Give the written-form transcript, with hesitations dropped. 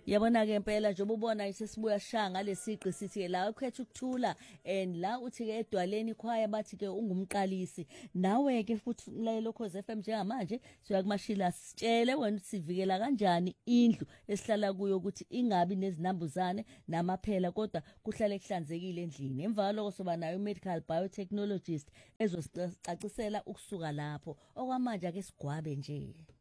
Yabona ke impela njengoba ubona sesibuya sishaya ngalesiqi sithi la ukhetha ukuthula and la uthi ke edwaleni ikhwaya bathi ke ungumqalisi nawe ke futhi umlayelo Khosi FM njengamanje siyakumashila sitshele wena ukuthi sivikela kanjani indlu esihlala kuyo ukuthi ingabi nezinambuzane namaphela kodwa kuhlale kuhlanzekile endlini. Emva lokho soba nayo medical biotechnologist ezosicacisela ukusuka lapho okwamanje ake sigwabe nje.